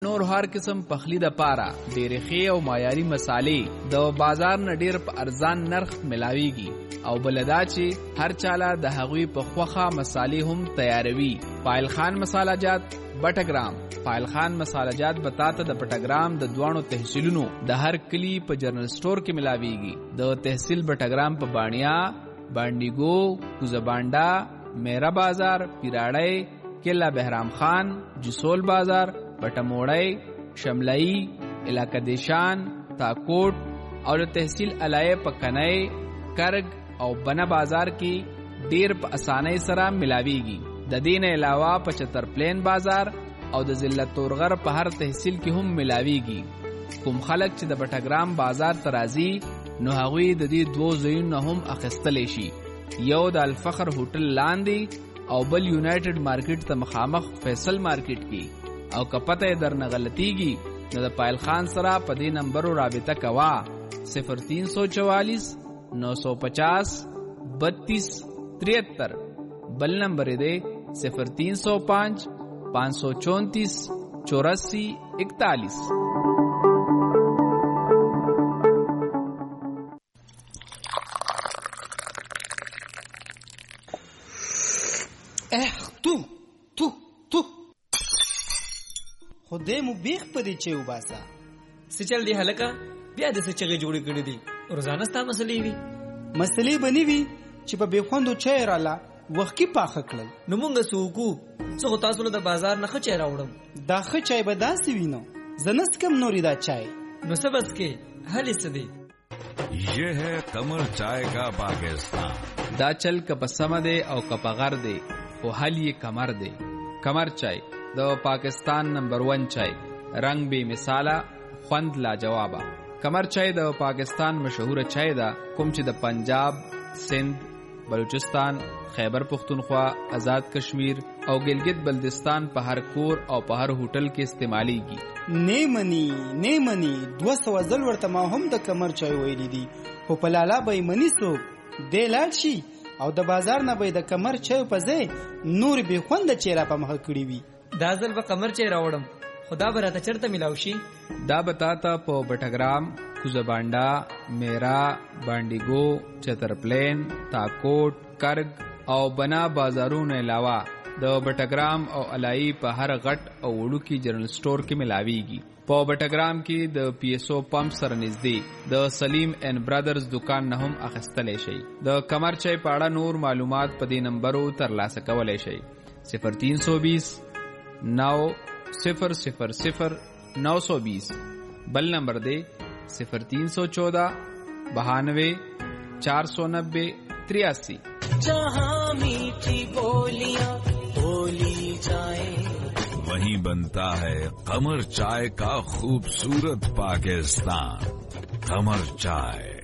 نور هر قسم پخلی د پاره ډېرې ښې او معیاري مسالې د بازار نه ډېر په ارزان نرخ ملاويږي او بلدا چې هر چاله د هغوی په خوخه مسالې هم تیاروي. فایل خان مساله جات بټګرام. فایل خان مساله جات بتاته د بټګرام د دوانو تحصیلونو د هر کلی په جنرال سٹور کې ملاويږي. د تحصیل بټګرام په بانیا، بانډیګو، کوزبانډا، میرا بازار، پیراړی، کلا بهرام خان، جسول بازار، بټموړی، شملئی، علاقه دیشان، تاکوټ او د تحصیل علایه په کنای، کرگ او بنا بازار کې ډیر په اسانۍ سره ملاويږي. د دې نه علاوه په چتر پلین بازار او د ضلع تورغر په هر تحصیل کې هم ملاويږي. کوم خلک چې د بټګرام بازار ترازی نو هغوی د دې دوه ځایونو هم اخیستلی شي، یو د الفخر هوټل لاندې او بل یونایټډ مارکیټ ته مخامخ فیصل مارکیټ کې. او که پته درنه غلطیږي نو د پایل خان سره په دې نمبرو رابطه کوه 0344 950 32 73. بل نمبر دی 0305 534 84 41. خدای مو بیخ پدې چې وباسا سچل دی هلکا بیا د سچغه جوړ کړی دی. روزانه ستا مسلې وي بنی وي چې په بیخوندو چای رااله وخت کې پاخه کړل. نو مونږ سوکو څو تاسو له بازار نه خچې راوړم. دا خچای به داسې وینو زنس کم نوري دا چای نو سبس کې حل سدي. یہ ہے قمر چائے کا پاکستان. دا چل که پسم دے او که پغر دے خو حل یہ کمر دے. کمر چای د پاکستان نمبر 1 چای، رنگ بے مثاله، خوند لاجوابه. کمر چای د پاکستان مشهور چای ده کوم چې د پنجاب، سندھ، بلوچستان، خیبر پختونخوا، آزاد کشمیر او ګلګت بلتستان په هر کور او په هر هوټل کې استعمالیږي. نه منی 200 ځل ورته ما هم د کمر چای ویلی دي، خو په لالا به منی سو د لاړ شي او د بازار نه به د کمر چای په ځای نور به خوند چیرې په مخ کړی وي. دا ځل به قمر چای راوړم، خدا به راته چرته ملاو شي. دا بتاته په بټګرام، کوزبانډا، میرا، بانډیګو، چترپلین، تاکوټ، کرگ او بنا بازارونو علاوه د بټګرام او علای په هر غټ او وړوکی جنرال سٹور کې ملاويږي. په بټګرام کې د پی ایس او پمپ سره نږدې د سلیم اینڈ برادرز دکان نه هم اخیستلی شي. د کمر چای په اړه نور معلومات په دې نمبرو ترلاسه کولی شي 0320 900 920. بل نمبر دے 0314 92 490 83. جہاں میٹھی بولیاں بولی جائیں وہیں بنتا ہے قمر چائے کا خوبصورت پاکستان. قمر چائے.